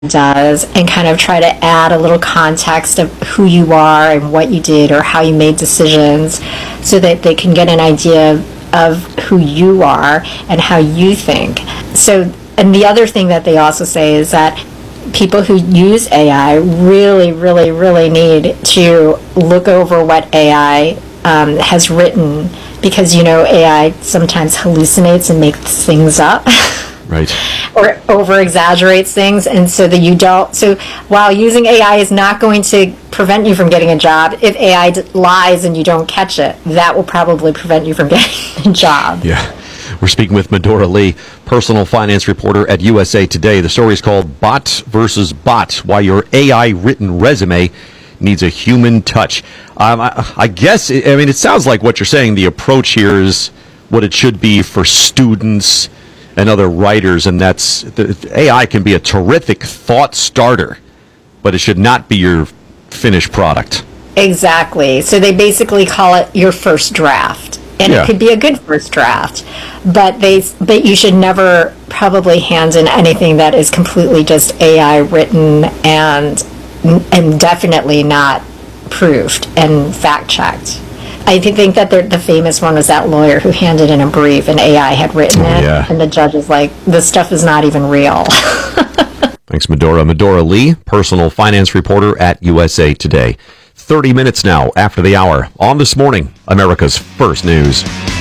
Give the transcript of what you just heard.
does and kind of try to add a little context of who you are and what you did or how you made decisions so that they can get an idea of who you are and how you think. So, and the other thing that they also say is that people who use AI really, really, really need to look over what AI has written, because, you know, AI sometimes hallucinates and makes things up. Right. Or over-exaggerates things, and so that you don't. So while using AI is not going to prevent you from getting a job, if AI lies and you don't catch it, that will probably prevent you from getting a job. Yeah. We're speaking with Medora Lee, personal finance reporter at USA Today. The story is called Bot versus Bot, Why Your AI-Written Resume Needs a Human Touch. I guess, I mean, it sounds like what you're saying, the approach here is what it should be for students and other writers, and that's AI can be a terrific thought starter, but it should not be your finished product. Exactly. So they basically call it your first draft. And It could be a good first draft, but you should never probably hand in anything that is completely just AI written and definitely not proofed and fact checked. I think that the famous one was that lawyer who handed in a brief and AI had written it, and the judge is like, this stuff is not even real. Thanks, Medora. Medora Lee, personal finance reporter at USA Today. 30 minutes now after the hour on This Morning, America's First News.